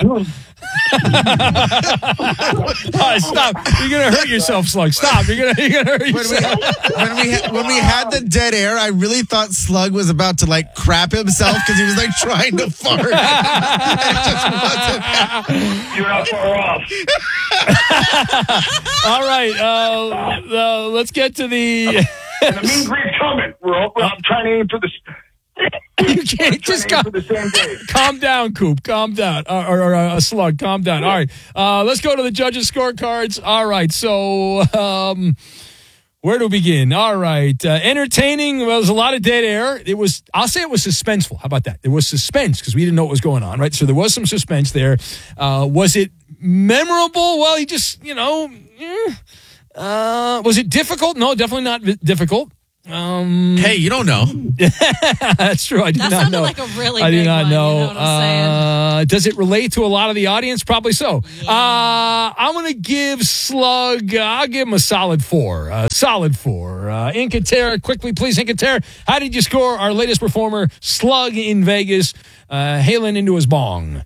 Stop. You're going to hurt yourself, Slug. Stop. You're gonna hurt yourself. When we had the dead air, I really thought Slug was about to like crap himself because he was like trying to fart. It just wasn't happening. You're not far off. All right. Let's get to the... And the mean greet's coming. I'm trying to aim for the... You can't just calm down, Coop. Calm down. Or Slug, calm down. All right. Let's go to the judges' scorecards. All right. So, where to begin? All right. Entertaining. Well, there's a lot of dead air. I'll say it was suspenseful. How about that? There was suspense because we didn't know what was going on, right? So there was some suspense there. Was it memorable? Well, he just, was it difficult? No, definitely not difficult. Hey, you don't know. That's true. I did not know. Like a really I did big not one, know. you know what I'm saying? Does it relate to a lot of the audience? Probably so. Yeah. I'm going to give Slug. I'll give him a solid 4. Solid 4. Incaterra, quickly, please, Incaterra. How did you score our latest performer, Slug in Vegas, hailing into his bong?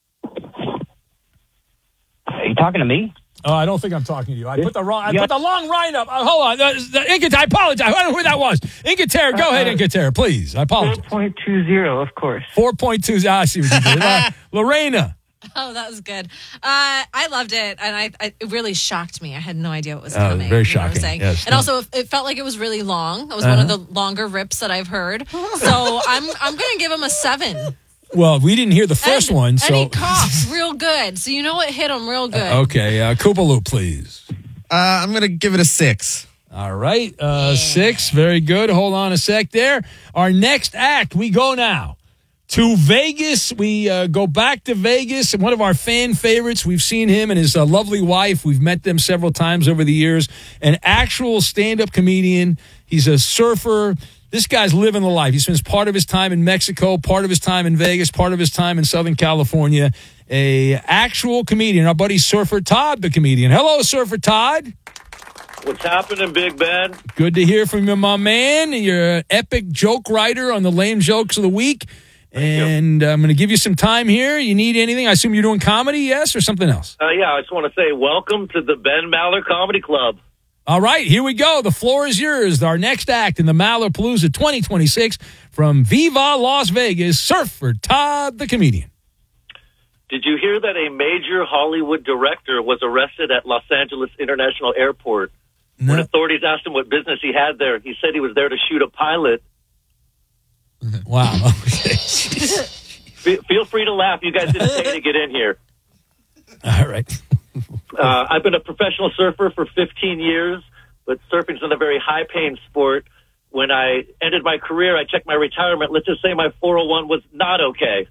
Are you talking to me? Oh, I don't think I'm talking to you. I put the long line up. Hold on. Incaterra, I apologize. I don't know who that was. Incaterra, go ahead, Incaterra, please. I apologize. 4.20, of course. 4.20. I see what you did. Lorena. Oh, that was good. I loved it, and it really shocked me. I had no idea what was coming. Very shocking. Yes, and also, it felt like it was really long. It was one of the longer rips that I've heard. So I'm going to give him a 7. Well, we didn't hear the first one, so... And he coughs real good, so you know what hit him real good. Okay, Koopaloo, please. I'm going to give it a 6. All right, 6, very good. Hold on a sec there. Our next act, we go now to Vegas. We go back to Vegas, one of our fan favorites. We've seen him and his lovely wife. We've met them several times over the years. An actual stand-up comedian. He's a surfer. This guy's living the life. He spends part of his time in Mexico, part of his time in Vegas, part of his time in Southern California. A actual comedian. Our buddy Surfer Todd, the comedian. Hello, Surfer Todd. What's happening, Big Ben? Good to hear from you, my man. You're an epic joke writer on the Lame Jokes of the Week. And I'm going to give you some time here. You need anything? I assume you're doing comedy, yes, or something else? Yeah, I just want to say welcome to the Ben Maller Comedy Club. All right, here we go. The floor is yours. Our next act in the Mallerpalooza 2026 from Viva Las Vegas, Surfer Todd, the comedian. Did you hear that a major Hollywood director was arrested at Los Angeles International Airport? No. When authorities asked him what business he had there, he said he was there to shoot a pilot. Wow. Okay. Feel free to laugh. You guys didn't pay to get in here. All right. I've been a professional surfer for 15 years, but surfing's not a very high-paying sport. When I ended my career, I checked my retirement. Let's just say my 401 was not okay.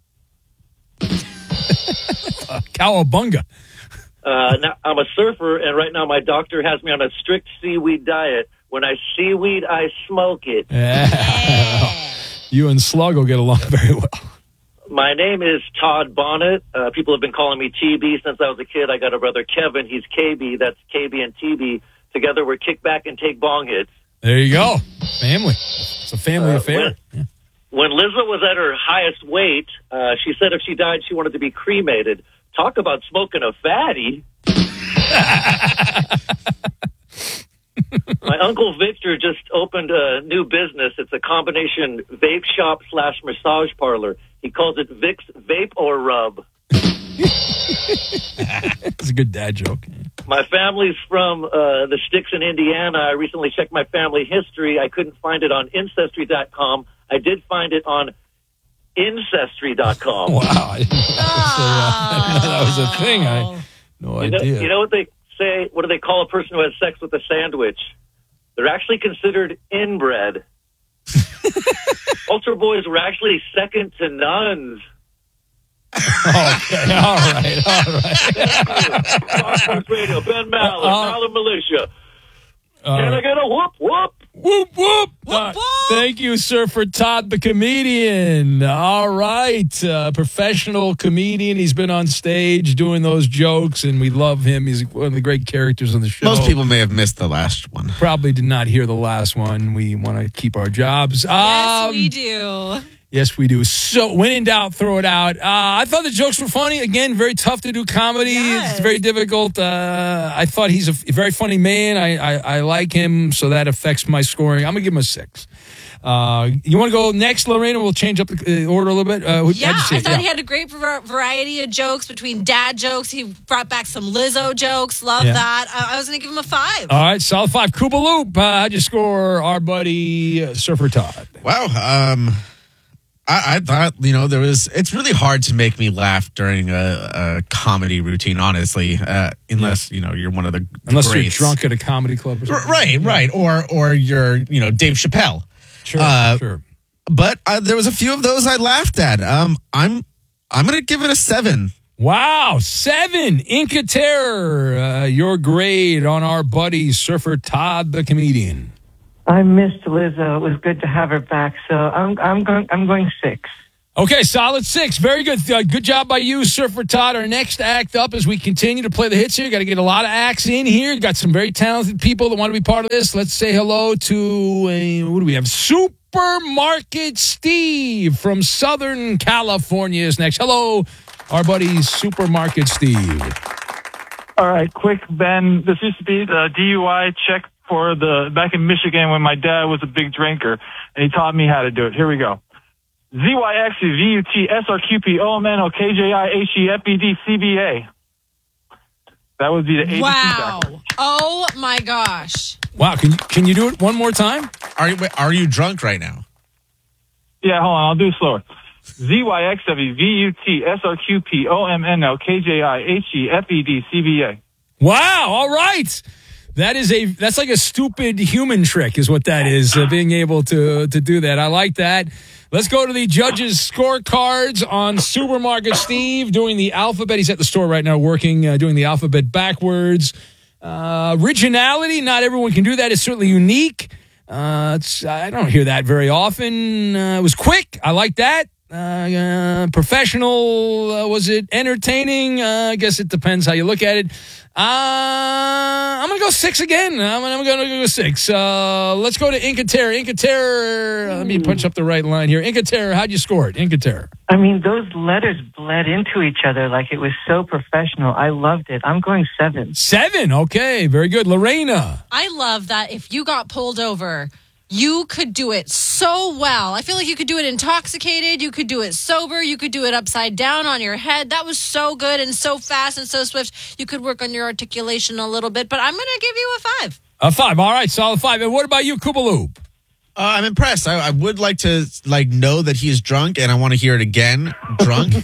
Cowabunga. Now, I'm a surfer, and right now my doctor has me on a strict seaweed diet. When I seaweed, I smoke it. Yeah. You and Slug will get along very well. My name is Todd Bonnet. People have been calling me TB since I was a kid. I got a brother, Kevin. He's KB. That's KB and TB. Together, we're kick back and take bong hits. There you go. Family. It's a family affair. When Lizzo was at her highest weight, she said if she died, she wanted to be cremated. Talk about smoking a fatty. My Uncle Victor just opened a new business. It's a combination vape shop / massage parlor. He calls it Vic's Vape or Rub. It's a good dad joke. My family's from the sticks in Indiana. I recently checked my family history. I couldn't find it on Ancestry.com. I did find it on Ancestry.com. Wow. I didn't know that was a thing. I had no idea. You know what they say? What do they call a person who has sex with a sandwich? They're actually considered inbred. Ultra boys were actually second to nuns. Okay, all right. Fox Sports Radio, Ben Maller, Maller Militia. Can I get a whoop, whoop? Whoop, whoop. Thank you, Surfer Todd, the comedian. All right. Professional comedian. He's been on stage doing those jokes, and we love him. He's one of the great characters on the show. Most people may have missed the last one. Probably did not hear the last one. We want to keep our jobs. Yes, we do. Yes, we do. So when in doubt, throw it out. I thought the jokes were funny. Again, very tough to do comedy. Yes. It's very difficult. I thought he's a very funny man. I like him, so that affects my scoring. I'm going to give him a 6. You want to go next, Lorena? We'll change up the order a little bit. I thought he had a great variety of jokes between dad jokes. He brought back some Lizzo jokes. Love that. I was going to give him a 5. All right, solid 5. Koopa Loop, how'd you score our buddy Surfer Todd? Wow. I thought, it's really hard to make me laugh during a comedy routine, honestly, unless, you're one of the Unless greats. you're drunk at a comedy club or something. Right. Or you're, Dave Chappelle. Sure. But there was a few of those I laughed at. I'm going to give it a 7. Wow, 7. Inca Terror, your grade on our buddy Surfer Todd the comedian. I missed Lizzo. It was good to have her back, so I'm going 6. Okay, solid 6. Very good. Good job by you, Surfer Todd. Our next act up as we continue to play the hits here. Got to get a lot of acts in here. Got some very talented people that want to be part of this. Let's say hello to, what do we have? Supermarket Steve from Southern California is next. Hello, our buddy Supermarket Steve. All right, quick, Ben. This used to be the DUI check for back in Michigan when my dad was a big drinker, and he taught me how to do it. Here we go. ZYXVUTSRQPOMNOKJIHEFEDCBA. That would be the ABC Wow. backwards. Oh, my gosh. Wow, can you do it one more time? Are you drunk right now? Yeah, hold on. I'll do it slower. ZYXWVUTSRQPOMNOKJIHEFEDCBA. Wow, all right. That's like a stupid human trick is what that is, being able to do that. I like that. Let's go to the judges' scorecards on Supermarket Steve doing the alphabet. He's at the store right now working, doing the alphabet backwards. Originality, not everyone can do that. It's certainly unique. I don't hear that very often. It was quick. I like that. Professional, was it entertaining? I guess it depends how you look at it. I'm going to go 6 again. I'm going to go 6. Let's go to Inca Terror. Inca Terror, let me punch up the right line here. Inca Terror, how'd you score it? Inca Terror. I mean, those letters bled into each other like it was so professional. I loved it. I'm going 7. 7, okay, very good. Lorena. I love that if you got pulled over, you could do it so well. I feel like you could do it intoxicated. You could do it sober. You could do it upside down on your head. That was so good and so fast and so swift. You could work on your articulation a little bit, but I'm going to give you a 5. A 5, all right, solid 5. And what about you, Koopa Loop? I'm impressed. I would like to know that he's drunk, and I want to hear it again, drunk.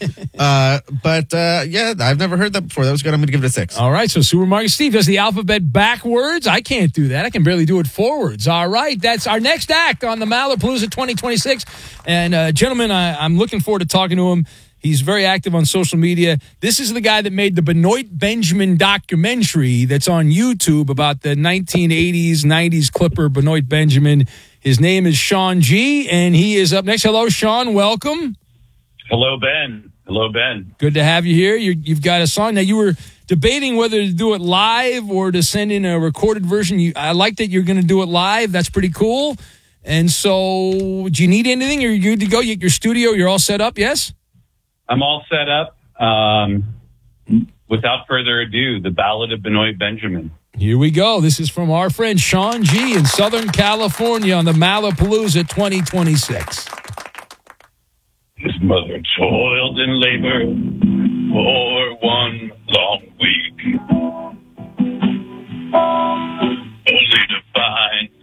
But I've never heard that before. That was good. I'm going to give it a 6. All right, so Supermarket Steve does the alphabet backwards. I can't do that. I can barely do it forwards. All right, that's our next act on the Malapalooza 2026. And gentlemen, I'm looking forward to talking to him. He's very active on social media. This is the guy that made the Benoit Benjamin documentary that's on YouTube about the 1980s, 90s Clipper Benoit Benjamin. His name is Sean G, and he is up next. Hello, Sean. Welcome. Hello, Ben. Good to have you here. You've got a song. Now, you were debating whether to do it live or to send in a recorded version. I like that you're going to do it live. That's pretty cool. And so, do you need anything? Are you good to go? Your studio, you're all set up, yes? I'm all set up. Without further ado, the Ballad of Benoit Benjamin. Here we go. This is from our friend Sean G in Southern California on the Malapalooza 2026. His mother toiled in labor for one long week, only to find